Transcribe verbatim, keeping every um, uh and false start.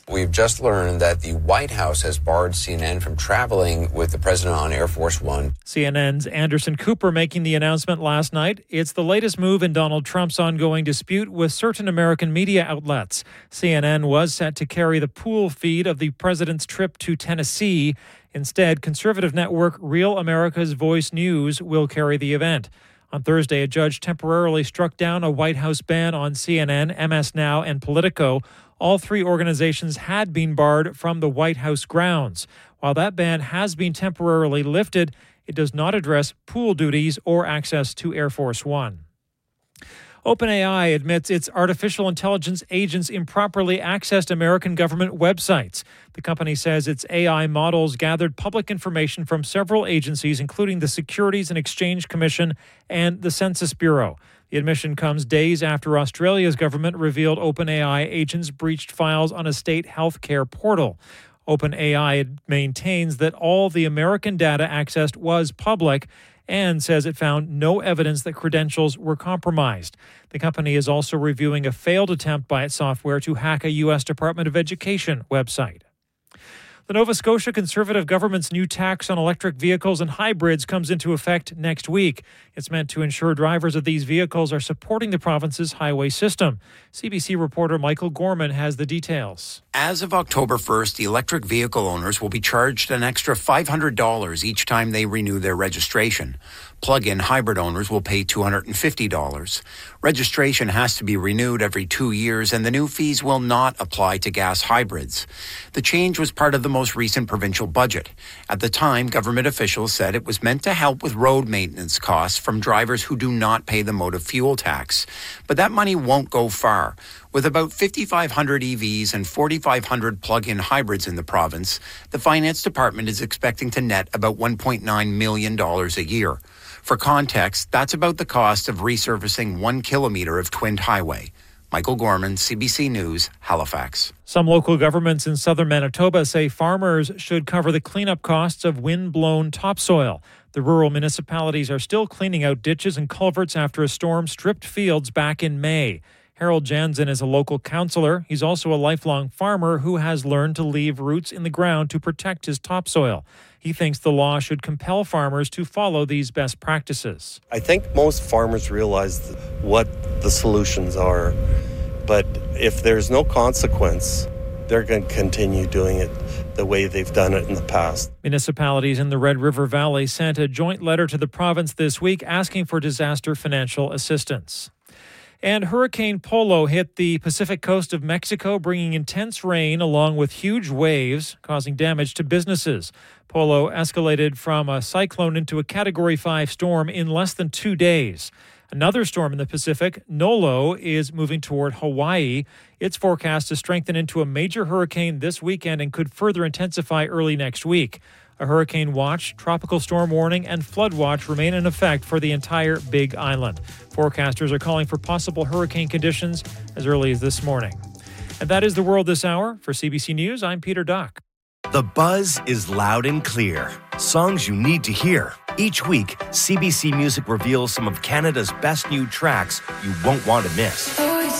We've just learned that the White House has barred C N N from traveling with the president on Air Force One. C N N's Anderson Cooper making the announcement last night. It's the latest move in Donald Trump's ongoing dispute with certain American media outlets. C N N was set to carry the pool feed of the president's trip to Tennessee. Instead, conservative network Real America's Voice News will carry the event. On Thursday, a judge temporarily struck down a White House ban on C N N, M S Now, and Politico. All three organizations had been barred from the White House grounds. While that ban has been temporarily lifted, it does not address pool duties or access to Air Force One. OpenAI admits its artificial intelligence agents improperly accessed American government websites. The company says its A I models gathered public information from several agencies, including the Securities and Exchange Commission and the Census Bureau. The admission comes days after Australia's government revealed OpenAI agents breached files on a state health care portal. OpenAI maintains that all the American data accessed was public and says it found no evidence that credentials were compromised. The company is also reviewing a failed attempt by its software to hack a U S Department of Education website. The Nova Scotia Conservative government's new tax on electric vehicles and hybrids comes into effect next week. It's meant to ensure drivers of these vehicles are supporting the province's highway system. C B C reporter Michael Gorman has the details. As of October first, electric vehicle owners will be charged an extra five hundred dollars each time they renew their registration. Plug-in hybrid owners will pay two hundred fifty dollars. Registration has to be renewed every two years, and the new fees will not apply to gas hybrids. The change was part of the most recent provincial budget. At the time, government officials said it was meant to help with road maintenance costs from drivers who do not pay the motor fuel tax. But that money won't go far. With about fifty-five hundred E Vs and forty-five hundred plug-in hybrids in the province, the Finance Department is expecting to net about one point nine million dollars a year. For context, that's about the cost of resurfacing one kilometre of twinned highway. Michael Gorman, C B C News, Halifax. Some local governments in southern Manitoba say farmers should cover the cleanup costs of wind-blown topsoil. The rural municipalities are still cleaning out ditches and culverts after a storm stripped fields back in May. Harold Jansen is a local councillor. He's also a lifelong farmer who has learned to leave roots in the ground to protect his topsoil. He thinks the law should compel farmers to follow these best practices. I think most farmers realize what the solutions are, but if there's no consequence, they're going to continue doing it the way they've done it in the past. Municipalities in the Red River Valley sent a joint letter to the province this week asking for disaster financial assistance. And Hurricane Polo hit the Pacific coast of Mexico, bringing intense rain along with huge waves, causing damage to businesses. Polo escalated from a cyclone into a Category five storm in less than two days. Another storm in the Pacific, Nolo, is moving toward Hawaii. It's forecast to strengthen into a major hurricane this weekend and could further intensify early next week. A hurricane watch, tropical storm warning, and flood watch remain in effect for the entire Big Island. Forecasters are calling for possible hurricane conditions as early as this morning. And that is the world this hour. For C B C News, I'm Peter Duck. The buzz is loud and clear. Songs you need to hear. Each week, C B C Music reveals some of Canada's best new tracks you won't want to miss.